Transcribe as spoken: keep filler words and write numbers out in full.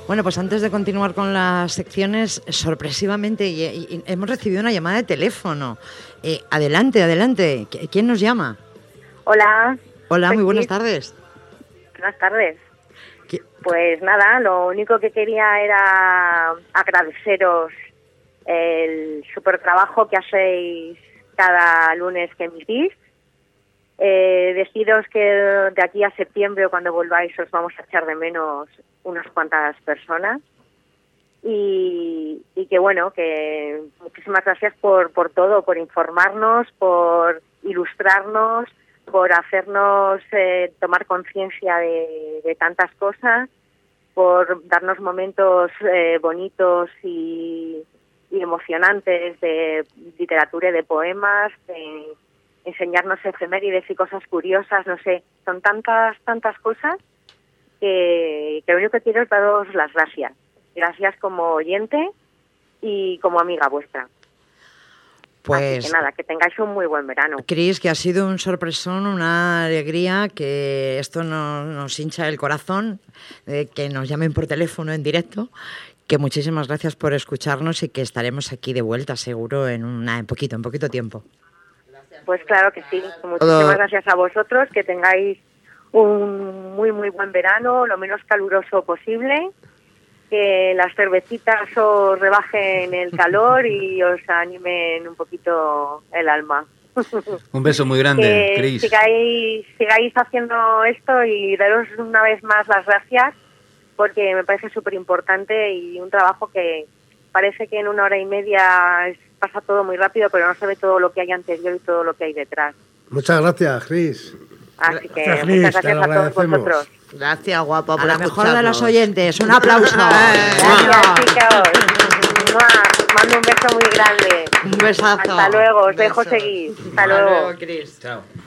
Bueno, pues antes de continuar con las secciones, sorpresivamente y, y, hemos recibido una llamada de teléfono. Eh, adelante, adelante. ¿Quién nos llama? Hola. Hola, muy buenas tardes. Buenas tardes. ¿Qué? Pues nada, lo único que quería era agradeceros el súper trabajo que hacéis cada lunes que emitís. Eh, deciros que de aquí a septiembre, cuando volváis, os vamos a echar de menos unas cuantas personas. Y, y que bueno, que muchísimas gracias por, por todo, por informarnos, por ilustrarnos, por hacernos eh, tomar conciencia de, de tantas cosas, por darnos momentos eh, bonitos y, y emocionantes de literatura y de poemas, de enseñarnos efemérides y cosas curiosas, no sé, son tantas, tantas cosas que, que lo único que quiero es daros las gracias. Gracias como oyente y como amiga vuestra. Pues, así que nada, que tengáis un muy buen verano. Cris, que ha sido un sorpresón, una alegría, que esto nos, nos hincha el corazón, eh, que nos llamen por teléfono en directo, que muchísimas gracias por escucharnos y que estaremos aquí de vuelta seguro en, una, en poquito, en poquito tiempo. Pues claro que sí, muchísimas gracias a vosotros, que tengáis un muy muy buen verano, lo menos caluroso posible, que las cervecitas os rebajen el calor y os animen un poquito el alma. Un beso muy grande, Cris. Sigáis, sigáis haciendo esto y daros una vez más las gracias, porque me parece súper importante y un trabajo que parece que en una hora y media es, pasa todo muy rápido, pero no se ve todo lo que hay anterior y todo lo que hay detrás. Muchas gracias, Cris. Así que gracias, muchas gracias a todos vosotros. Gracias, guapa, por a la mejor de los oyentes. Un aplauso. Gracias, chicos. Os mando un beso muy grande. Un besazo. Hasta luego, os Beso. dejo seguir. Hasta Hasta luego. luego, Cris. Chao.